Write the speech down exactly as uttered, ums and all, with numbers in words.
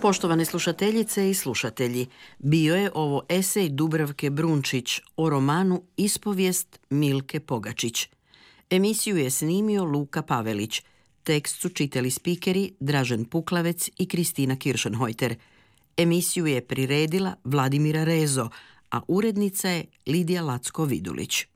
Poštovane slušateljice i slušatelji, bio je ovo esej Dubravke Brunčić o romanu Ispovijest Milke Pogačić. Emisiju je snimio Luka Pavelić. Tekst su čitali spikeri Dražen Puklavec i Kristina Kiršenhojter. Emisiju je priredila Vladimira Rezo, a urednica je Lidija Lacko-Vidulić.